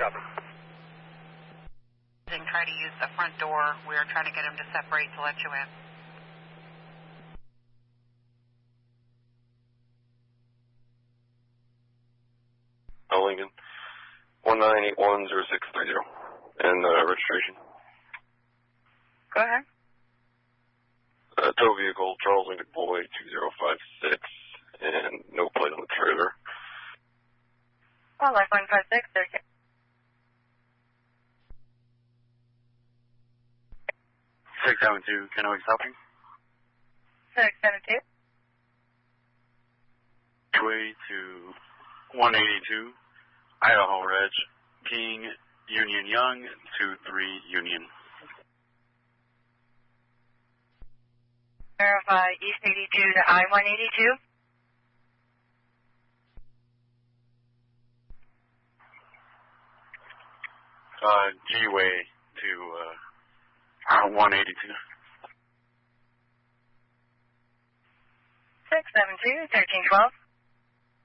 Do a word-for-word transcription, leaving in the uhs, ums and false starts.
copy. And try to use the front door. We are trying to get him to separate to let you in. Oh, Lincoln. one nine eight one zero six three zero. And uh, registration. Go ahead. Uh, tow vehicle, Charles Lincoln Boy two zero five six, and no plate on the trailer. Oh, life one five six, thirteen. six seven two, Kennewick stopping. six seven two. Two-way to one eighty-two, Idaho Reg, King, Union Young, two three Union. Verify East eighty-two to I one eighty-two. Uh, G-way to, uh, one eighty-two. six seven two, thirteen twelve.